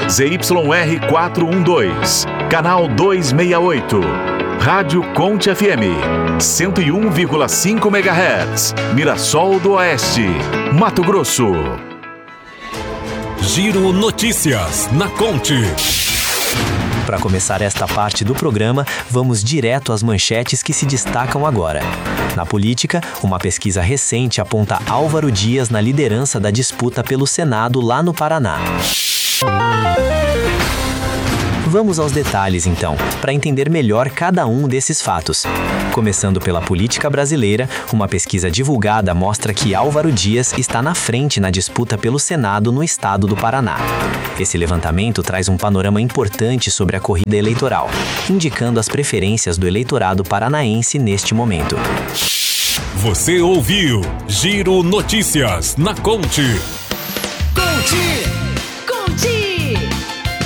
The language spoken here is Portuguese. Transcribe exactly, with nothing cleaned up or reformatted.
Z Y R quatrocentos e doze, canal duzentos e sessenta e oito. Rádio Conte F M, cento e um vírgula cinco megahertz, Mirassol do Oeste, Mato Grosso. Giro Notícias na Conte. Para começar esta parte do programa, vamos direto às manchetes que se destacam agora. Na política, uma pesquisa recente aponta Álvaro Dias na liderança da disputa pelo Senado lá no Paraná. Vamos aos detalhes, então, para entender melhor cada um desses fatos. Começando pela política brasileira, uma pesquisa divulgada mostra que Álvaro Dias está na frente na disputa pelo Senado no estado do Paraná. Esse levantamento traz um panorama importante sobre a corrida eleitoral, indicando as preferências do eleitorado paranaense neste momento. Você ouviu Giro Notícias na Conte. Conte!